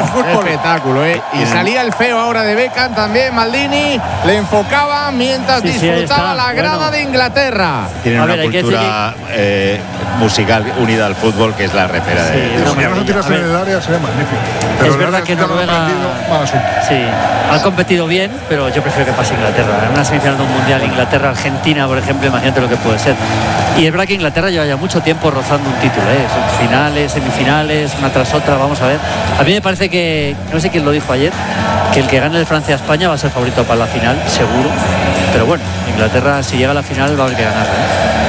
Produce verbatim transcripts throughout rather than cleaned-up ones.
es fútbol. Espectáculo, ¿eh? Y salía el feo ahora de Beckham también, Maldini. Le enfocaba mientras sí, disfrutaba sí, la grada bueno. de Inglaterra. Tienen una cultura que... eh, musical unida al fútbol que es la repera sí, de... Si ya no se tiras en el área sería magnífico. Pero es verdad que Noruega sí, ha competido bien, pero yo prefiero que pase Inglaterra. En una semifinal de un mundial, Inglaterra-Argentina, por ejemplo, imagínate lo que puede ser. Y es verdad que Inglaterra lleva ya mucho tiempo rozando un título, ¿eh? Son finales, semifinales, una tras otra, vamos a ver. A mí me parece que, no sé quién lo dijo ayer, que el que gane el Francia-España va a ser favorito para la final, seguro. Pero bueno, Inglaterra, si llega a la final, va a haber que ganarla, ¿eh?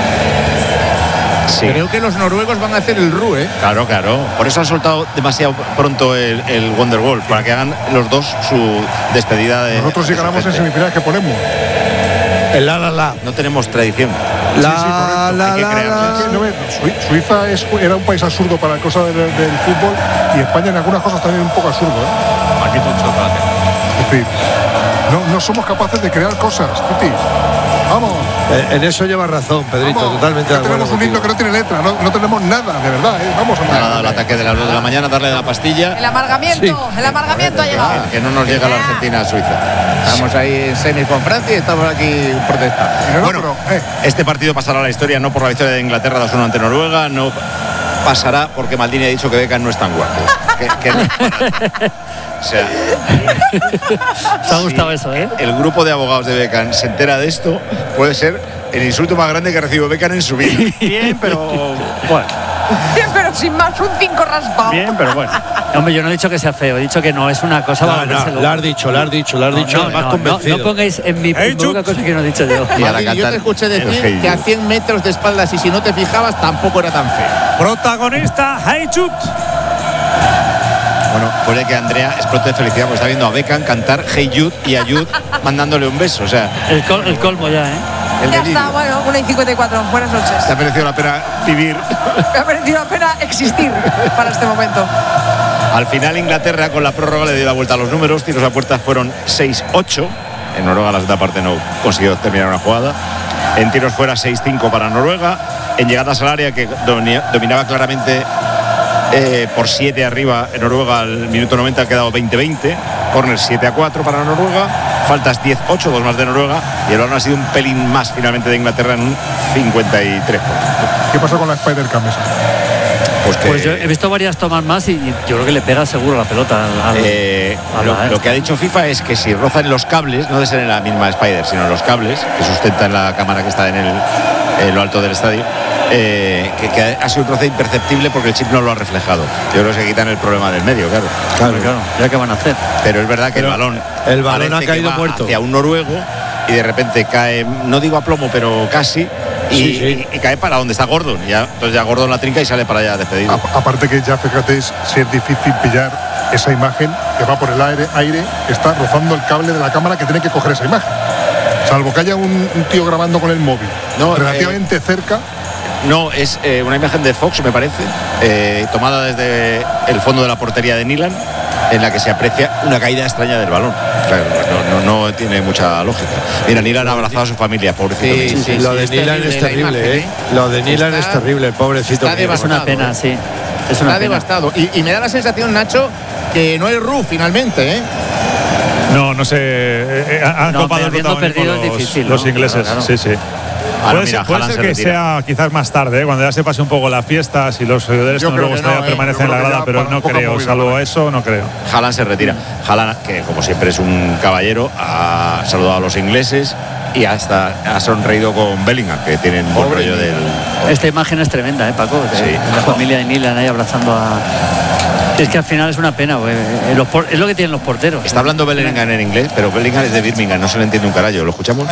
Sí. Creo que los noruegos van a hacer el R U, ¿eh? Claro, claro. Por eso han soltado demasiado pronto el, el Wonderwall, para que hagan los dos su despedida de... Nosotros si ganamos en semifinales, ¿qué ponemos? El la la la. No tenemos tradición. La, sí, sí, la, la, Hay que crearla. Sí, no, Suiza es, era un país absurdo para la cosa del, del fútbol, y España en algunas cosas también un poco absurdo, ¿eh? Aquí todo chocolate. Es decir, no, no somos capaces de crear cosas, Titi. Vamos. Eh, en eso lleva razón, Pedrito, vamos, totalmente de acuerdo. Tenemos un himno que no tiene letra, no, no tenemos nada, de verdad, ¿eh? Vamos a nada, el ataque de las dos de la mañana, darle la pastilla. El amargamiento, sí. el amargamiento ha llegado. Que no nos llega la Argentina a Suiza. Estamos ahí en semis con Francia y estamos aquí protestando. No, bueno, pero, eh. este partido pasará a la historia no por la victoria de Inglaterra dos uno ante Noruega, no pasará porque Maldini ha dicho que Beckham no es tan guapo. que, que no, o sea, se ha gustado si eso, ¿eh? El grupo de abogados de Beckham se entera de esto, puede ser el insulto más grande que recibió Beckham en su vida. Bien, pero bueno. Bien, pero sin más, un cinco raspado. Bien, pero bueno. Hombre, yo no he dicho que sea feo, he dicho que no es una cosa. No, no, lo has dicho, lo has dicho, lo has dicho. No, no, más no, convencido. no, no pongáis en mi boca una cosa que no he dicho yo. Y a la yo te escuché decir que a cien metros de espaldas y si no te fijabas tampoco era tan feo. Protagonista, Hey Jude. Bueno, puede que Andrea explote de felicidad porque está viendo a Beckham cantar Hey Jude y a Jude mandándole un beso. O sea, el, col, el colmo ya, ¿eh? El ya delirio. Está, bueno, una y cincuenta y cuatro. Buenas noches. ¿Te ha merecido la pena vivir? Me ha merecido la pena existir para este momento. Al final Inglaterra con la prórroga le dio la vuelta a los números. Tiros a puerta fueron seis ocho. En Noruega la segunda parte no consiguió terminar una jugada. En tiros fuera seis cinco para Noruega. En llegadas al área que dominaba claramente eh, por siete arriba en Noruega al minuto noventa ha quedado veinte veinte. Corner siete a cuatro para Noruega. Faltas diez ocho, dos más de Noruega. Y el balón ha sido un pelín más finalmente de Inglaterra en un cincuenta y tres por ciento. ¿Qué pasó con la Spider-Cam esa? Pues, que, pues yo he visto varias tomas más y yo creo que le pega seguro la pelota al, eh, al, lo, al, lo que ha dicho FIFA es que si rozan los cables, no debe ser en la misma Spider, sino en los cables que sustentan la cámara que está en, el, en lo alto del estadio, eh, que, que ha sido un roce imperceptible porque el chip no lo ha reflejado. Yo creo que se quitan el problema del medio, claro. Claro, claro. ¿Ya qué van a hacer? Pero es verdad que Pero el balón el balón ha caído muerto hacia un noruego y de repente cae, no digo a plomo, pero casi. Y, sí, sí. y, y cae para donde está Gordon. Ya, entonces ya Gordon la trinca y sale para allá despedido. A, aparte que ya fíjate, es, si es difícil pillar esa imagen que va por el aire, aire, está rozando el cable de la cámara que tiene que coger esa imagen. Salvo que haya un, un tío grabando con el móvil no, relativamente eh, cerca. No, es eh, una imagen de Fox, me parece, eh, tomada desde el fondo de la portería de Nilan, en la que se aprecia una caída extraña del balón. Claro, no, no, no tiene mucha lógica. Mira, Nilan ha abrazado a su familia, pobrecito. Sí, sí, sí, lo de Nilan es terrible, imagen, ¿eh? Lo de Nilan es terrible, pobrecito. Está es una pena, ¿eh? sí. Es está una pena. devastado. Y, y me da la sensación, Nacho, que no hay R U finalmente, ¿eh? No, no sé. Eh, han no, copado el protagonismo los, es difícil, ¿no? los ingleses. Claro, claro. Sí, sí. Ahora, puede mira, ser, puede ser que retira. sea quizás más tarde, ¿eh? Cuando ya se pase un poco la fiesta, si los seguidores luego no, eh, permanecen en la grada, pero no creo, salvo eso, no creo. Haaland se retira. Haaland, que como siempre es un caballero, ha saludado a los ingleses y hasta ha sonreído con Bellingham, que tienen un buen rollo del... Esta imagen es tremenda, ¿eh, Paco? Sí. La familia de Nilan ahí abrazando a... Es que al final es una pena, güey. Es lo que tienen los porteros. Está hablando Bellingham en inglés, pero Bellingham es de Birmingham, no se le entiende un carajo. ¿Lo escuchamos?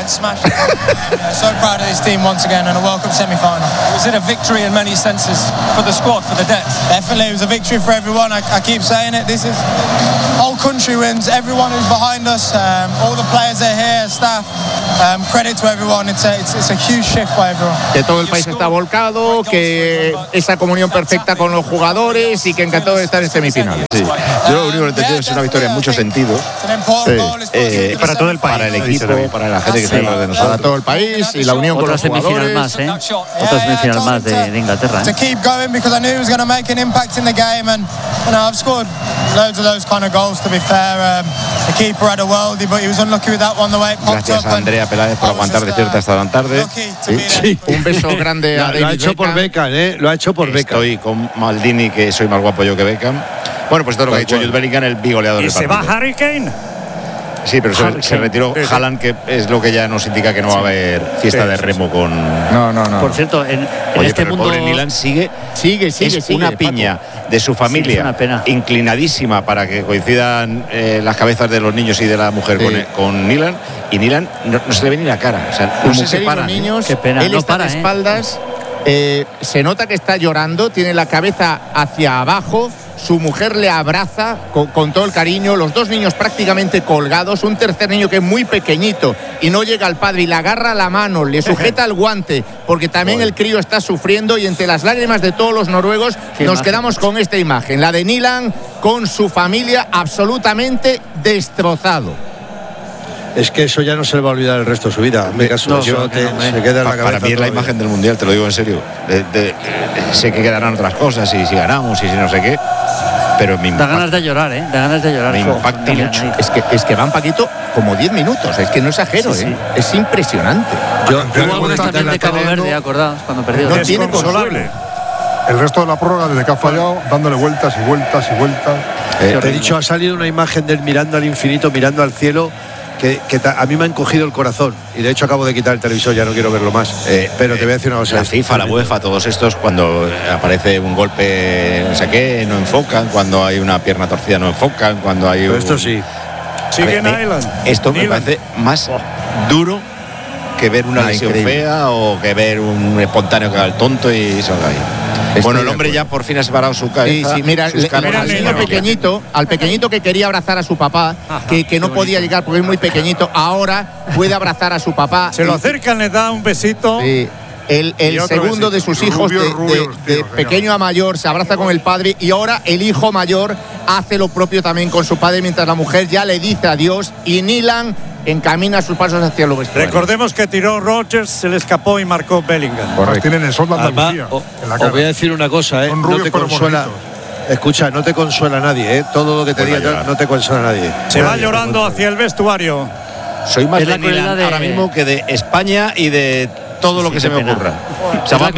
So proud of this team once again and a welcome semi-final. Was it a victory in many senses for the squad, for the depth? Definitely, it was a victory for everyone. I, I keep saying it. This is whole country wins. Everyone who's behind us, um, all the players that are here, staff. Um, credit to everyone. It's a, it's, it's a huge shift by everyone. Que todo el país está volcado, que esa comunión perfecta con los jugadores y que encantado de estar en semifinales. Sí. Yo lo único que he entendido es una victoria en muchos sentidos. Sí. Eh, para todo el país. Para el equipo, para la gente que sí. está de nosotros. Para todo el país y la unión Otra con los semifinal jugadores. más, ¿eh? Otra semifinal más de, de Inglaterra, ¿eh? To keep going because I knew he was going to make an impact in the game and you know, I've scored loads of those kind of goals, to be fair. Um, the keeper had a worldie, but he was unlucky with that one, the way it popped Gracias up. a Andrea Peláez por aguantar de cierta hasta tan tarde. Sí. Sí. Un beso grande a David Lo ha hecho Beckham. por Beckham, ¿eh? Lo ha hecho por Beckham. Estoy con Maldini, que soy más guapo yo que Beckham. Bueno, pues todo lo que ha dicho Jude Bellingham, el bigoleador ¿Y del se partido. va Harry Kane? Sí, pero se, se retiró Sí, sí. Haaland, que es lo que ya nos indica que no va a haber fiesta Sí, de sí, remo sí. con. No, no, no. Por cierto, en, en Oye, este pero el mundo. pobre Nilan sigue, Sigue, sigue, es sigue, una Paco. piña de su familia, Sí, es una pena. inclinadísima para que coincidan eh, las cabezas de los niños y de la mujer Sí. con, con Nilan, y Nilan no, no se le ve ni la cara, o sea, La no se mujer y separan. los ¿eh? niños, Qué pena, él no está para, de ¿eh? espaldas, eh, se nota que está llorando, tiene la cabeza hacia abajo, su mujer le abraza con, con todo el cariño, los dos niños prácticamente colgados, un tercer niño que es muy pequeñito y no llega al padre y le agarra la mano, le sujeta el guante, porque también el crío está sufriendo, y entre las lágrimas de todos los noruegos Qué nos imagen. quedamos con esta imagen, la de Nilan con su familia absolutamente destrozado. Es que eso ya no se le va a olvidar el resto de su vida. Me caso, No, eso no, te- no, hombre. se queda en la Pa- cabeza. para mí es la todavía. imagen del mundial, te lo digo en serio. De- de- de- sé que quedarán otras cosas y si ganamos y si no sé qué, pero me Da impacta. ganas de llorar, ¿eh? Da ganas de llorar. Me Jo, impacta mira, mucho. ahí. Es que, es que van, Paquito, como diez minutos, es que no exagero, Sí, sí. ¿eh? Es impresionante. Yo, Hubo Hubo algunas también de Cabo Verde, acordados, cuando perdió. No tiene Desconsolable. El resto de la prórroga, desde que ha fallado, dándole vueltas y vueltas y vueltas. Eh, te he dicho, ha salido una imagen del mirando al infinito, mirando al cielo, que, que ta- a mí me ha encogido el corazón. Y de hecho acabo de quitar el televisor, ya no quiero verlo más. Eh, Pero te voy a decir una cosa. La es FIFA, la tremendo. UEFA, todos estos, cuando aparece un golpe, no sé qué, no enfocan, cuando hay una pierna torcida no enfocan, cuando hay Pero un... esto sí. A ver, Sigue me- Nyland. Esto me Nyland. parece más duro que ver una Ah, lesión increíble. fea o que ver un espontáneo que haga el tonto y salga ahí. Estoy Bueno, el de hombre acuerdo. ya por fin ha separado su Sí, cabeza. sí, mira, sus le- caras al de niño su familia. pequeñito, al pequeñito que quería abrazar a su papá, que, que no podía llegar porque es muy pequeñito, ahora puede abrazar a su papá. Se lo Y- acercan, le da un besito. Sí. El, el Y otro segundo besito. de sus hijos, Rubio, de, rubio, de- tío, de señor. pequeño a mayor, se abraza con el padre, y ahora el hijo mayor hace lo propio también con su padre, mientras la mujer ya le dice adiós y Nilan encamina sus pasos hacia lo vestuario. Recordemos que tiró Rodgers, se le escapó y marcó Bellingham. Además tienen el sol de Además, Andalucía o- en la os cara. voy a decir una cosa, ¿eh? Son No rubios te pero consuela. bonitos. Escucha, no te consuela nadie, ¿eh? Todo lo que te Vuelve a diga llorar. no te consuela nadie. Se va llorando hacia el vestuario. Soy más Es la de Milan crueldad de- ahora mismo que de España y de todo lo Sí, que se qué me pena. ocurra. Es O sea, la va